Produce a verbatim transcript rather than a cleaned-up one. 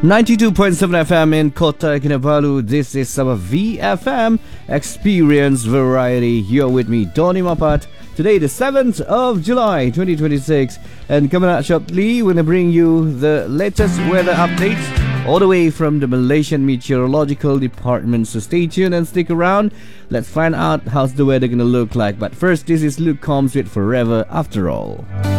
ninety-two point seven F M in Kota Kinabalu. This is our V F M Experience Variety. You're with me, Donny Mapat. Today, the seventh of July, twenty twenty-six. And coming out shortly, we're going to bring you the latest weather updates all the way from the Malaysian Meteorological Department. So stay tuned and stick around. Let's find out how's the weather going to look like. But first, this is Luke Combs with Forever After All.